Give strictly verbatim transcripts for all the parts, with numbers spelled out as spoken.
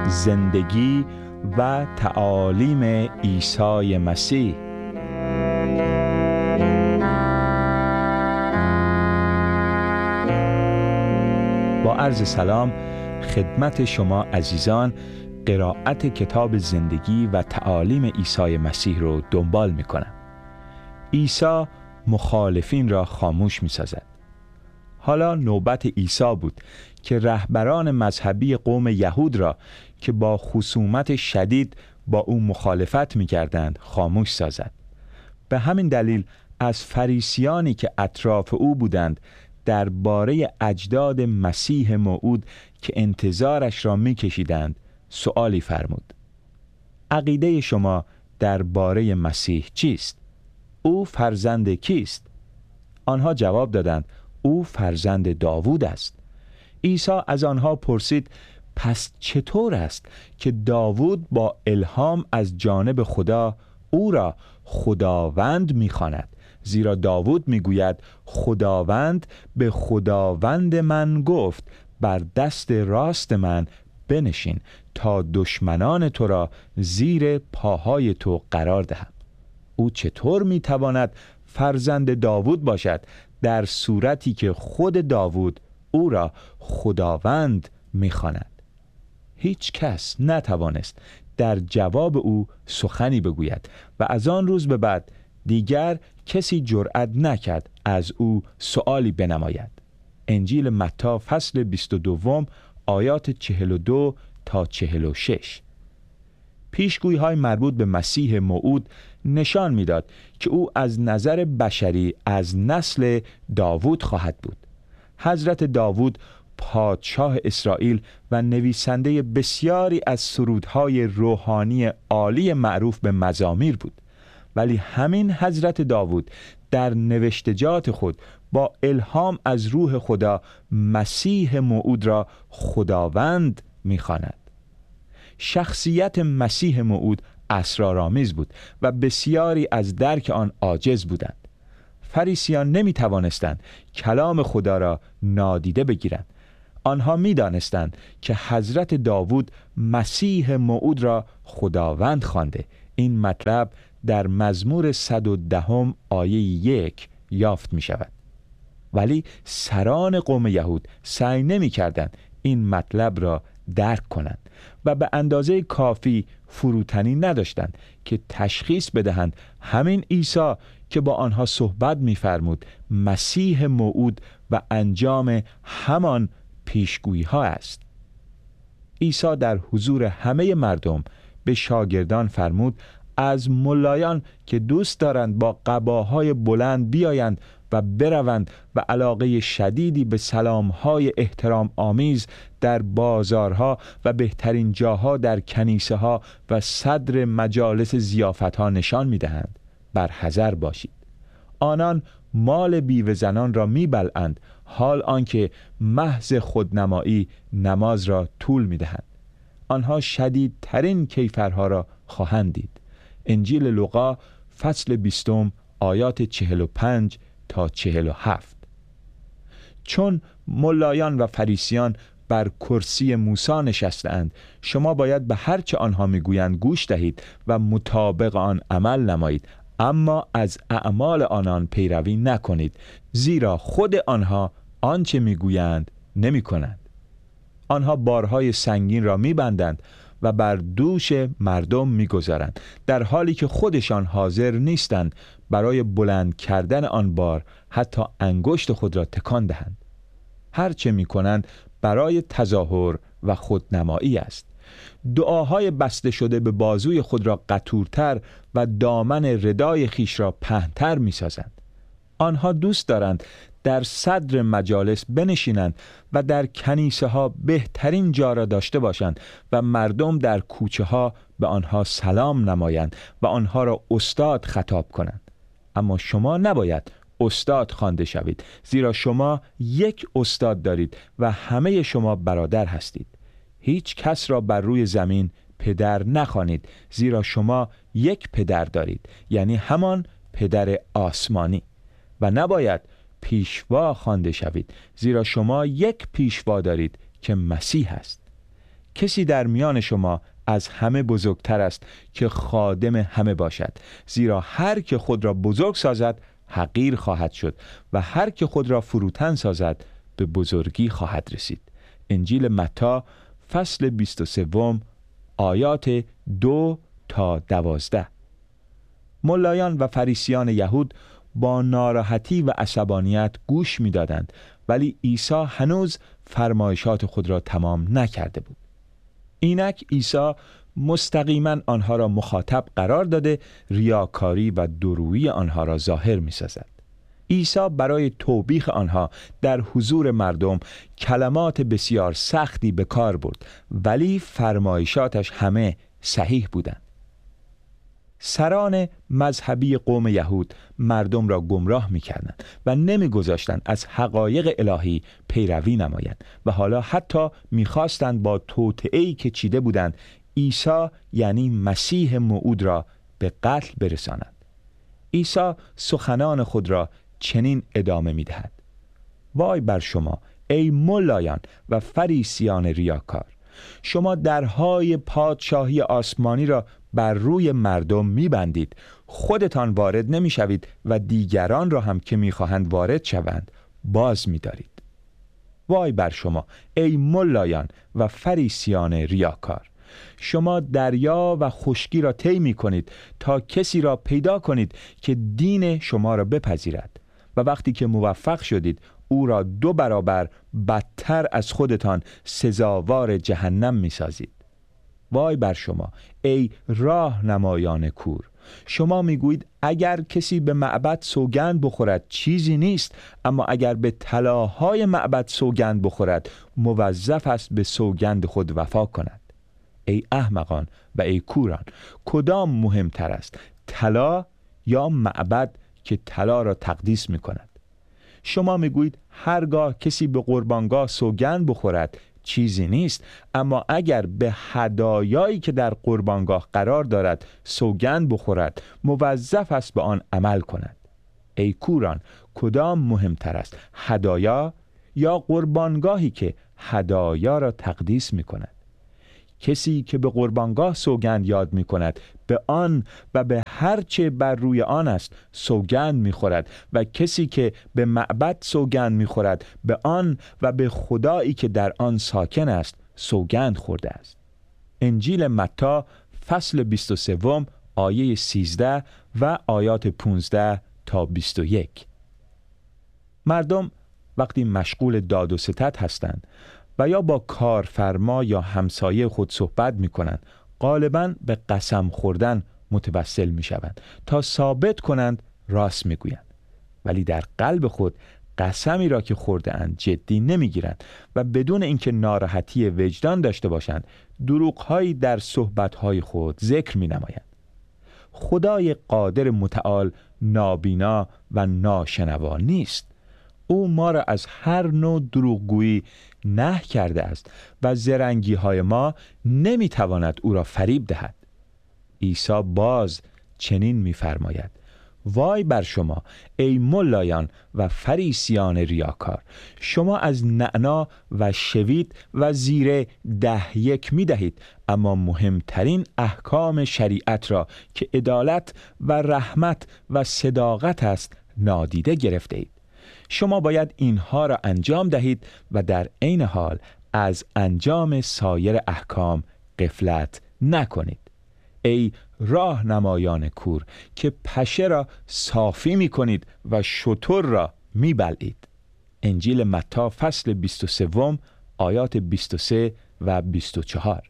زندگی و تعالیم عیسی مسیح. با عرض سلام خدمت شما عزیزان، قرائت کتاب زندگی و تعالیم عیسی مسیح رو دنبال می کنم. عیسی مخالفین را خاموش می سازد. حالا نوبت عیسی بود که رهبران مذهبی قوم یهود را که با خصومت شدید با او مخالفت می کردند خاموش سازد. به همین دلیل از فریسیانی که اطراف او بودند درباره اجداد مسیح موعود که انتظارش را می کشیدند سؤالی فرمود: عقیده شما درباره مسیح چیست؟ او فرزند کیست؟ آنها جواب دادند او فرزند داوود است. عیسی از آنها پرسید: پس چطور است که داوود با الهام از جانب خدا او را خداوند می‌خواند؟ زیرا داوود میگوید خداوند به خداوند من گفت بر دست راست من بنشین تا دشمنان تو را زیر پاهای تو قرار دهم. او چطور میتواند فرزند داوود باشد در صورتی که خود داوود او را خداوند میخواند؟ هیچ کس نتوانست در جواب او سخنی بگوید و از آن روز به بعد دیگر کسی جرأت نکرد از او سؤالی بنماید. انجیل متی فصل بیست و دو آیات چهل و دو تا چهل و شش. پیشگویی های مربوط به مسیح موعود نشان میداد که او از نظر بشری از نسل داوود خواهد بود. حضرت داوود پادشاه اسرائیل و نویسنده بسیاری از سرودهای روحانی عالی معروف به مزامیر بود، ولی همین حضرت داوود در نوشتجات خود با الهام از روح خدا مسیح موعود را خداوند می‌خواند. شخصیت مسیح موعود اسرارآمیز بود و بسیاری از درک آن عاجز بودند. فریسیان نمی توانستند کلام خدا را نادیده بگیرند. آنها می دانستند که حضرت داوود مسیح موعود را خداوند خوانده. این مطلب در مزمور صد و ده آیه یک یافت می شود. ولی سران قوم یهود سعی نمی کردند این مطلب را درک کنند و به اندازه کافی فروتنی نداشتند که تشخیص بدهند همین عیسی که با آنها صحبت می‌فرمود مسیح موعود و انجام همان پیشگویی ها است. عیسی در حضور همه مردم به شاگردان فرمود از ملایان که دوست دارند با قباهای بلند بیایند و بروند و علاقه شدیدی به سلامهای احترام آمیز در بازارها و بهترین جاها در کنیسه ها و صدر مجالس ضیافت ها نشان می دهند، بر حذر باشید. آنان مال بیوه زنان را می بلعند، حال آنکه محض خودنمایی نماز را طول می دهند. آنها شدیدترین کیفرها را خواهند دید. انجیل لوقا فصل بیستم آیات چهل و پنج تا چهل و هفت. چون ملایان و فریسیان بر کرسی موسی نشستند، شما باید به هر چه آنها میگویند گوش دهید و مطابق آن عمل نمایید، اما از اعمال آنان پیروی نکنید، زیرا خود آنها آنچه میگویند نمیکنند. آنها بارهای سنگین را میبندند و بر دوش مردم میگذارند، در حالی که خودشان حاضر نیستند برای بلند کردن آن بار حتی انگشت خود را تکان دهند. هر چه میکنند برای تظاهر و خودنمایی است. دعاهای بسته شده به بازوی خود را قطورتر و دامن ردای خیش را پهن‌تر میسازند. آنها دوست دارند در صدر مجالس بنشینند و در کنیسه ها بهترین جا را داشته باشند و مردم در کوچه ها به آنها سلام نمایند و آنها را استاد خطاب کنند. اما شما نباید استاد خوانده شوید، زیرا شما یک استاد دارید و همه شما برادر هستید. هیچ کس را بر روی زمین پدر نخوانید، زیرا شما یک پدر دارید، یعنی همان پدر آسمانی. و نباید پیشوا خوانده شوید، زیرا شما یک پیشوا دارید که مسیح است. کسی در میان شما از همه بزرگتر است که خادم همه باشد، زیرا هر که خود را بزرگ سازد حقیر خواهد شد و هر که خود را فروتن سازد به بزرگی خواهد رسید. انجیل متی فصل بیست و سوم آیات دو تا دوازده. ملایان و فریسیان یهود با ناراحتی و عصبانیت گوش می دادند، ولی عیسی هنوز فرمایشات خود را تمام نکرده بود. اینک عیسی مستقیما آنها را مخاطب قرار داده ریاکاری و دورویی آنها را ظاهر می سازد. عیسی برای توبیخ آنها در حضور مردم کلمات بسیار سختی به کار برد، ولی فرمایشاتش همه صحیح بودند. سران مذهبی قوم یهود مردم را گمراه می‌کردند و نمی‌گذاشتند از حقایق الهی پیروی نمایند و حالا حتی می‌خواستند با توطئه‌ای که چیده بودند عیسی یعنی مسیح موعود را به قتل برسانند. عیسی سخنان خود را چنین ادامه می‌دهد: وای بر شما ای ملایان و فریسیان ریاکار، شما درهای پادشاهی آسمانی را بر روی مردم می‌بندید، خودتان وارد نمی‌شوید و دیگران را هم که می‌خواهند وارد شوند باز می‌دارید. وای بر شما ای ملایان و فریسیان ریاکار، شما دریا و خشکی را طی می‌کنید تا کسی را پیدا کنید که دین شما را بپذیرد و وقتی که موفق شدید او را دو برابر بدتر از خودتان سزاوار جهنم می‌سازید. وای بر شما ای راهنمایان کور، شما میگویید اگر کسی به معبد سوگند بخورد چیزی نیست، اما اگر به طلاهای معبد سوگند بخورد موظف است به سوگند خود وفا کند. ای احمقان و ای کوران، کدام مهمتر است، طلا یا معبد که طلا را تقدیس میکند؟ شما میگویید هرگاه کسی به قربانگاه سوگند بخورد چیزی نیست، اما اگر به هدایایی که در قربانگاه قرار دارد سوگند بخورد موظف است به آن عمل کند. ای کوران، کدام مهمتر است، هدایا یا قربانگاهی که هدایا را تقدیس می کند؟ کسی که به قربانگاه سوگند یاد می کند به آن و به هر چه بر روی آن است سوگند می خورد و کسی که به معبد سوگند می خورد به آن و به خدایی که در آن ساکن است سوگند خورده است. انجیل متی فصل بیست و سوم آیه سیزده و آیات پانزده تا بیست و یک. مردم وقتی مشغول داد و ستد هستند و یا با کارفرما یا همسایه خود صحبت می کنند، غالباً به قسم خوردن متوسل می شوند تا ثابت کنند راست می گویند، ولی در قلب خود قسمی را که خورده اند جدی نمی گیرند و بدون اینکه ناراحتی وجدان داشته باشند دروغ‌هایی در صحبت‌های خود ذکر می نمایند. خدای قادر متعال نابینا و ناشنوا نیست. او ما را از هر نوع دروغگویی نهی کرده است و زرنگی های ما نمی تواند او را فریب دهد. عیسی باز چنین می فرماید: وای بر شما ای ملایان و فریسیان ریاکار، شما از نعنا و شوید و زیره ده یک می دهید، اما مهمترین احکام شریعت را که عدالت و رحمت و صداقت است نادیده گرفته اید. شما باید اینها را انجام دهید و در عین حال از انجام سایر احکام غفلت نکنید. ای راهنمایان کور که پشه را صافی می کنید و شتر را می بلعید. انجیل متی فصل بیست و سوم آیات بیست و سه و بیست و چهار.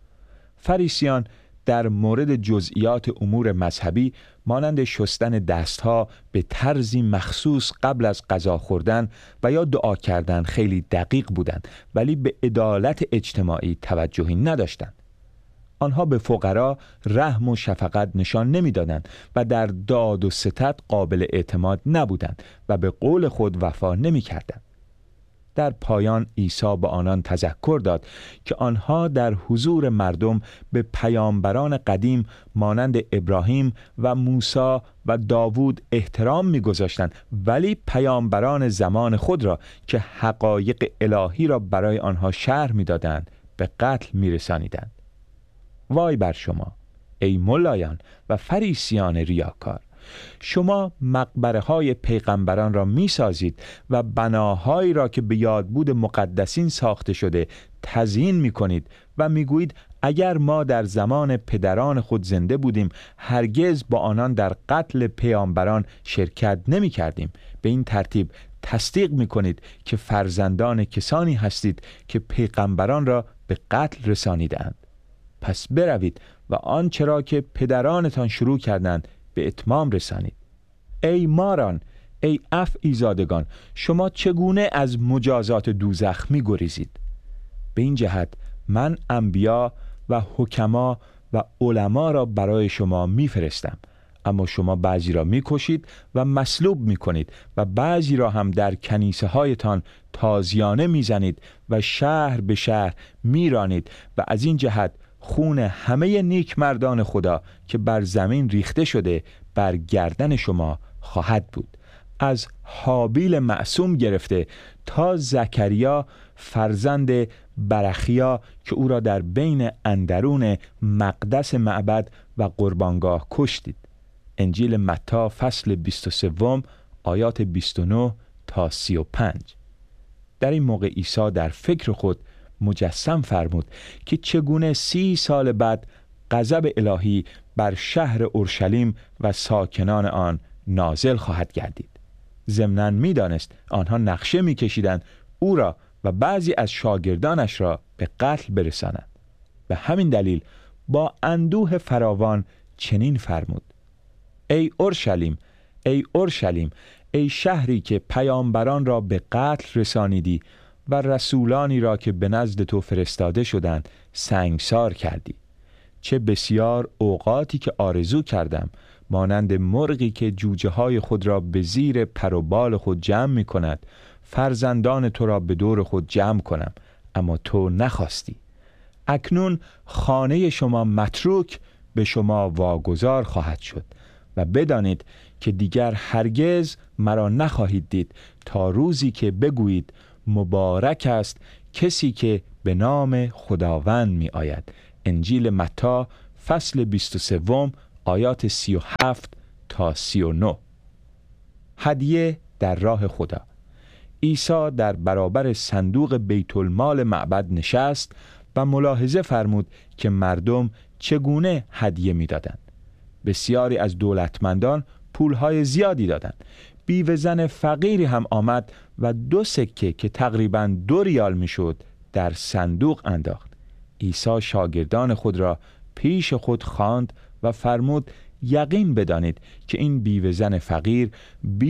فریسیان در مورد جزئیات امور مذهبی مانند شستن دستها به طرزی مخصوص قبل از غذا خوردن و یا دعا کردن خیلی دقیق بودند، ولی به عدالت اجتماعی توجهی نداشتند. آنها به فقرا رحم و شفقت نشان نمیدادند و در داد و ستد قابل اعتماد نبودند و به قول خود وفا نمی‌کردند. در پایان عیسی به آنان تذکر داد که آنها در حضور مردم به پیامبران قدیم مانند ابراهیم و موسی و داوود احترام می‌گذاشتند، ولی پیامبران زمان خود را که حقایق الهی را برای آنها شرح می‌دادند به قتل می رسانیدند. وای بر شما ای ملایان و فریسیان ریاکار، شما مقبره های پیغمبران را می سازید و بناهایی را که به یادبود مقدسین ساخته شده تزیین می کنید و می گویید اگر ما در زمان پدران خود زنده بودیم هرگز با آنان در قتل پیامبران شرکت نمی کردیم. به این ترتیب تصدیق می کنید که فرزندان کسانی هستید که پیغمبران را به قتل رسانیدند. پس بروید و آنچه را که پدرانتان شروع کردند به اتمام رسانید. ای ماران، ای افعی زادگان، شما چگونه از مجازات دوزخ می گریزید؟ به این جهت من انبیا و حکما و علما را برای شما می فرستم، اما شما بعضی را می کشید و مصلوب می کنید و بعضی را هم در کنیسه هایتان تازیانه می زنید و شهر به شهر می رانید و از این جهت خون همه نیک مردان خدا که بر زمین ریخته شده بر گردن شما خواهد بود، از هابیل معصوم گرفته تا زکریا فرزند برخیا که او را در بین اندرون مقدس معبد و قربانگاه کشتید. انجیل متی فصل بیست و سه آیات بیست و نه تا سی و پنج. در این موقع عیسی در فکر خود مجسم فرمود که چگونه سی سال بعد غضب الهی بر شهر اورشلیم و ساکنان آن نازل خواهد گردید. ضمناً می‌دانست آنها نقشه می‌کشیدند او را و بعضی از شاگردانش را به قتل برسانند. به همین دلیل با اندوه فراوان چنین فرمود: ای اورشلیم، ای اورشلیم، ای شهری که پیامبران را به قتل رسانیدی و رسولانی را که به نزد تو فرستاده شدند سنگسار کردی. چه بسیار اوقاتی که آرزو کردم مانند مرغی که جوجه های خود را به زیر پر و بال خود جمع می کند فرزندان تو را به دور خود جمع کنم، اما تو نخواستی. اکنون خانه شما متروک به شما واگذار خواهد شد و بدانید که دیگر هرگز مرا نخواهید دید تا روزی که بگویید مبارک است کسی که به نام خداوند می آید. انجیل متی فصل بیست و سه آیات سی و هفت تا سی و نه. هدیه در راه خدا. عیسی در برابر صندوق بیت المال معبد نشست و ملاحظه فرمود که مردم چگونه هدیه می دادند. بسیاری از دولتمندان پولهای زیادی دادند. بیوه زن فقیری هم آمد و دو سکه که تقریباً دو ریال می شد در صندوق انداخت. عیسی شاگردان خود را پیش خود خواند و فرمود: یقین بدانید که این بیوه زن فقیر